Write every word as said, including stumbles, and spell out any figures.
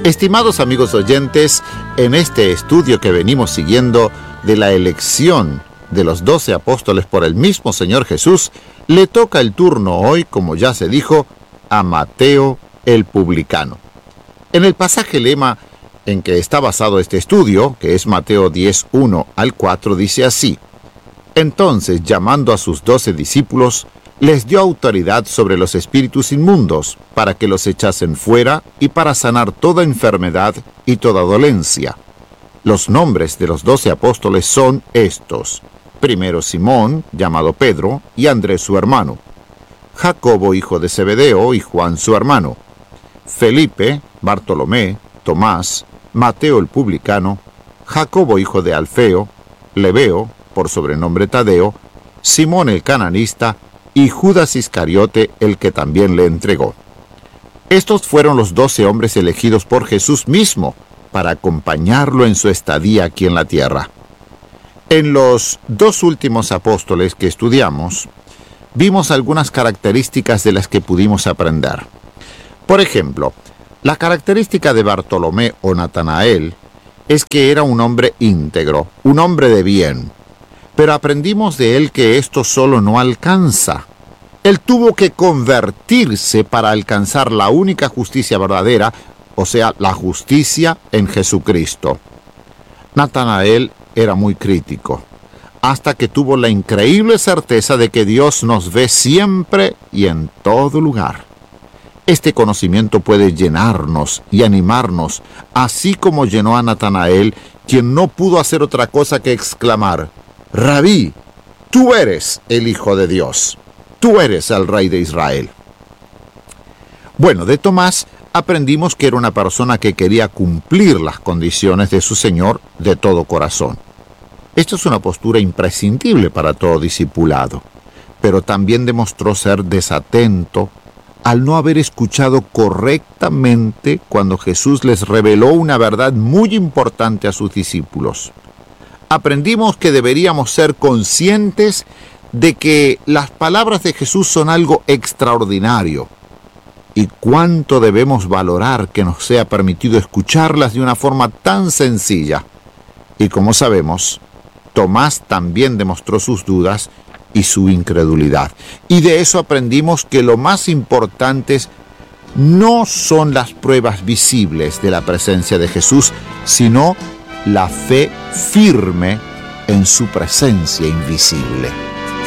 Estimados amigos oyentes, en este estudio que venimos siguiendo de la elección de los doce apóstoles por el mismo Señor Jesús, le toca el turno hoy, como ya se dijo, a Mateo el publicano. En el pasaje lema en que está basado este estudio, que es Mateo diez, uno al cuatro, dice así: Entonces, llamando a sus doce discípulos, les dio autoridad sobre los espíritus inmundos, para que los echasen fuera y para sanar toda enfermedad y toda dolencia. Los nombres de los doce apóstoles son estos: primero Simón, llamado Pedro, y Andrés su hermano; Jacobo, hijo de Zebedeo, y Juan su hermano; Felipe, Bartolomé, Tomás, Mateo el publicano, Jacobo, hijo de Alfeo, Lebeo, por sobrenombre Tadeo, Simón el cananista, y Judas Iscariote, el que también le entregó. Estos fueron los doce hombres elegidos por Jesús mismo para acompañarlo en su estadía aquí en la tierra. En los dos últimos apóstoles que estudiamos, vimos algunas características de las que pudimos aprender. Por ejemplo, la característica de Bartolomé o Natanael es que era un hombre íntegro, un hombre de bien. Pero aprendimos de él que esto solo no alcanza. Él tuvo que convertirse para alcanzar la única justicia verdadera, o sea, la justicia en Jesucristo. Natanael era muy crítico, hasta que tuvo la increíble certeza de que Dios nos ve siempre y en todo lugar. Este conocimiento puede llenarnos y animarnos, así como llenó a Natanael, quien no pudo hacer otra cosa que exclamar: Rabí, tú eres el Hijo de Dios, tú eres el Rey de Israel. Bueno, de Tomás aprendimos que era una persona que quería cumplir las condiciones de su Señor de todo corazón. Esto es una postura imprescindible para todo discipulado, pero también demostró ser desatento al no haber escuchado correctamente cuando Jesús les reveló una verdad muy importante a sus discípulos. Aprendimos que deberíamos ser conscientes de que las palabras de Jesús son algo extraordinario y cuánto debemos valorar que nos sea permitido escucharlas de una forma tan sencilla. Y como sabemos, Tomás también demostró sus dudas y su incredulidad. Y de eso aprendimos que lo más importante no son las pruebas visibles de la presencia de Jesús, sino la fe firme en su presencia invisible.